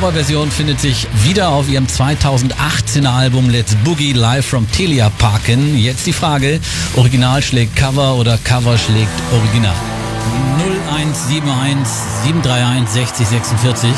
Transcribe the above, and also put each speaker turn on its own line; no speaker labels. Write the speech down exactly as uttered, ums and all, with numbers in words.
Coverversion findet sich wieder auf ihrem zweitausendachtzehner Album Let's Boogie Live from Telia Parken. Jetzt die Frage, Original schlägt Cover oder Cover schlägt Original? null eins sieben eins sieben drei eins sechzig sechsundvierzig